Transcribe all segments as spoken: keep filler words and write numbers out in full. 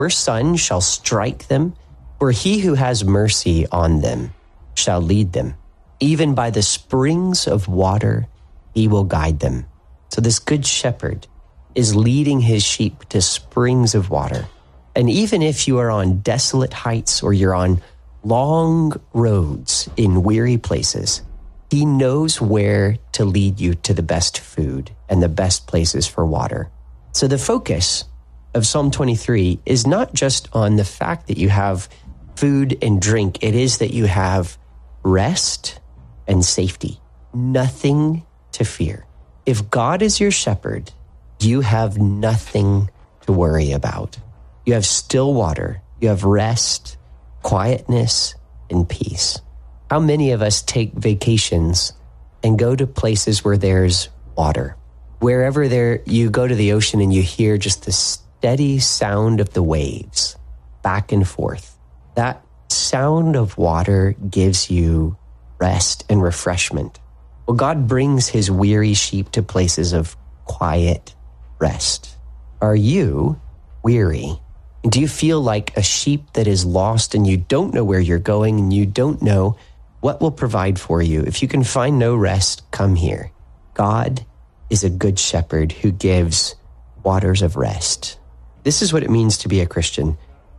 Your sun shall strike them, for he who has mercy on them shall lead them. Even by the springs of water, he will guide them. So this good shepherd is leading his sheep to springs of water. And even if you are on desolate heights or you're on long roads in weary places, he knows where to lead you to the best food and the best places for water. So the focus of Psalm twenty-three is not just on the fact that you have food and drink. It is that you have rest and safety. Nothing to fear. If God is your shepherd, you have nothing to worry about. You have still water. You have rest, quietness, and peace. How many of us take vacations and go to places where there's water? Wherever there, you go to the ocean and you hear just the steady sound of the waves back and forth. That sound of water gives you rest and refreshment. Well, God brings his weary sheep to places of quiet rest. Are you weary? Do you feel like a sheep that is lost and you don't know where you're going and you don't know what will provide for you? If you can find no rest, come here. God is a good shepherd who gives waters of rest. This is what it means to be a Christian.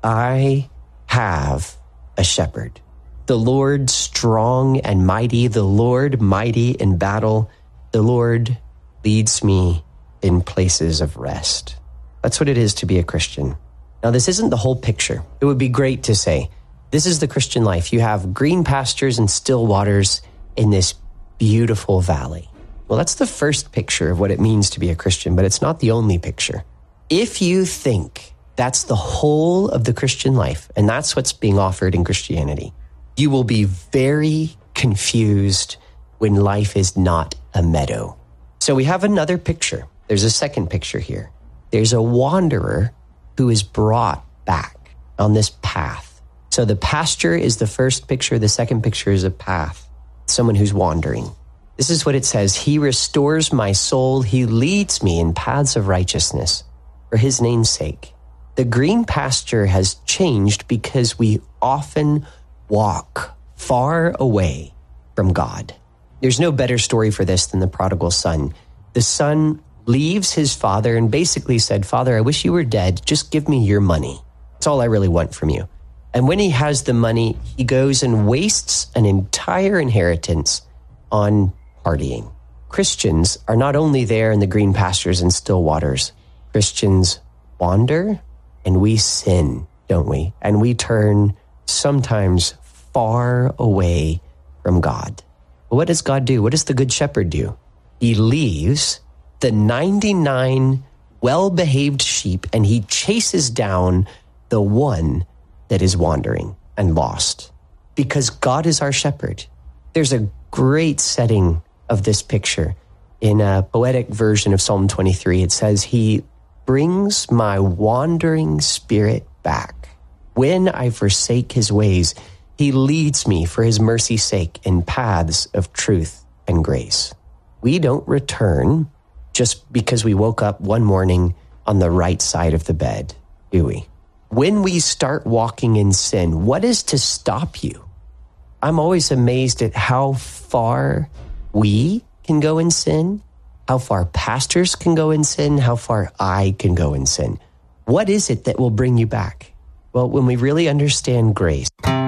I have a shepherd. The Lord strong and mighty, the Lord mighty in battle. The Lord leads me in places of rest. That's what it is to be a Christian. Now, this isn't the whole picture. It would be great to say, this is the Christian life. You have green pastures and still waters in this beautiful valley. Well, that's the first picture of what it means to be a Christian, but it's not the only picture. If you think that's the whole of the Christian life, and that's what's being offered in Christianity, you will be very confused when life is not a meadow. So we have another picture. There's a second picture here. There's a wanderer who is brought back on this path. So the pasture is the first picture. The second picture is a path, someone who's wandering. This is what it says. He restores my soul. He leads me in paths of righteousness for his name's sake. The green pasture has changed because we often walk far away from God. There's no better story for this than the prodigal son. The son leaves his father and basically said, Father, I wish you were dead. Just give me your money. That's all I really want from you. And when he has the money, he goes and wastes an entire inheritance on partying. Christians are not only there in the green pastures and still waters. Christians wander and we sin, don't we? And we turn sometimes far away from God. But what does God do? What does the good shepherd do? He leaves the ninety-nine well-behaved sheep and he chases down the one that is wandering and lost, because God is our shepherd. There's a great setting of this picture in a poetic version of Psalm twenty-three. It says, he brings my wandering spirit back. When I forsake his ways, he leads me for his mercy's sake in paths of truth and grace. We don't return just because we woke up one morning on the right side of the bed, do we? When we start walking in sin, what is to stop you? I'm always amazed at how far we can go in sin, how far pastors can go in sin, how far I can go in sin. What is it that will bring you back? Well, when we really understand grace.